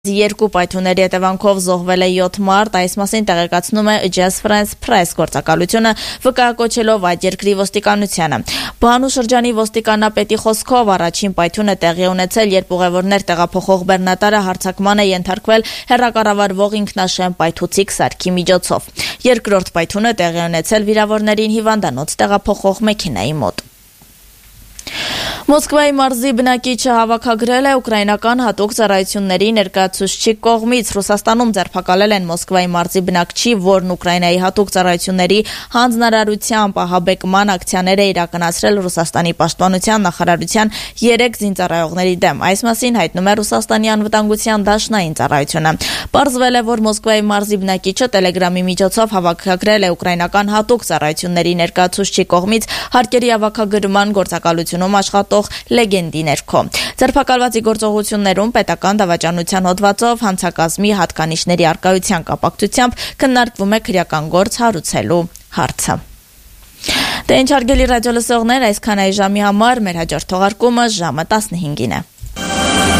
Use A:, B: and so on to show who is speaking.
A: Երկու պայթյունների հետևանքով զոհվել է 7 մարդ, այս մասին տեղեկացնում է Agence France Presse գործակալությունը, վկայակոչելով այդ երկրի ոստիկանությանը։ Բանու շրջանի ոստիկանապետի խոսքով առաջին պայթյունը տեղի ունեցել, երբ ուղևորներ տեղափոխող բեռնատարը հարձակման է ենթարկվել հեռակառավարվող ինքնաշեն պայթուցիկ սարքի միջոցով։ Երկրորդ պայթյունը տեղի ունեցել վիրավորներին հիվանդանոց տեղափոխող մեքենայի մոտ։ Մոսկվայի մարզի բնակիչը հավաքագրել է ուկրաինական հատուկ ծառայությունների ներկայացուցչի կողմից։ Ռուսաստանում ձերբակալել են Մոսկվայի մարզի բնակչի, որն Ուկրաինայի հատուկ ծառայությունների հանձնարարությամբ ահաբեկման ակցիաներ է իրականացրել Ռուսաստանի պաշտպանության նախարարության 3 զինծառայողների դեմ։ Այս մասին հայտնում է Ռուսաստանի անվտանգության դաշնային ծառայությունը։ Պարզվել է, որ Մոսկվայի մարզի բնակիչը Տելեգրամի միջոցով հավաքագրել է ուկրաինական հատուկ ծառայությունների ներկայացուցչի կողմից հարկերի հավաքագրման գործակալությունում աշխատող լեգենդի ներքո։ Ձերբակալվածի գործողություններում պետական դավաճանության հոդվածով հանցակազմի հատկանիշների առկայության կապակցությամբ քննարկվում է քրեական գործ հարուցելու հարցը։ Դե ինչ հարգելի ռադիո լսողներ, այսքան այ ժամի համար մեր հաջորդ թողարկումը ժամը 15-ին է։